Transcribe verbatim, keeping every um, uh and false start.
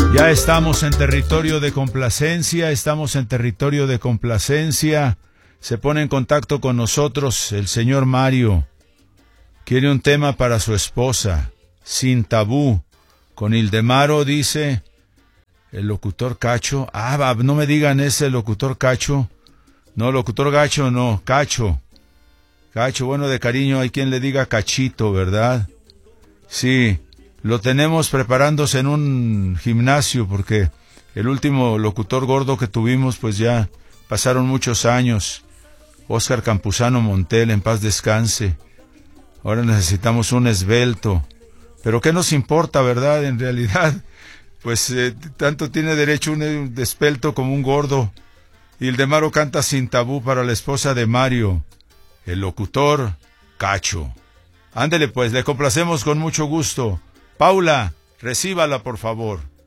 Ya estamos en territorio de complacencia, estamos en territorio de complacencia. Se pone en contacto con nosotros el señor Mario. Quiere un tema para su esposa, Sin Tabú. Con Ildemaro, dice el locutor Cacho. Ah, no me digan ese locutor Cacho. No, locutor Gacho, no, Cacho. Cacho, bueno, de cariño hay quien le diga Cachito, ¿verdad? Sí, lo tenemos preparándose en un gimnasio porque el último locutor gordo que tuvimos, pues ya pasaron muchos años. Óscar Campuzano Montel, en paz descanse. Ahora necesitamos un esbelto. Pero ¿qué nos importa, verdad? En realidad, pues eh, tanto tiene derecho un esbelto como un gordo. Ildemaro canta Sin Tabú para la esposa de Mario, el locutor Cacho. Ándele pues, le complacemos con mucho gusto. Paula, recíbala por favor.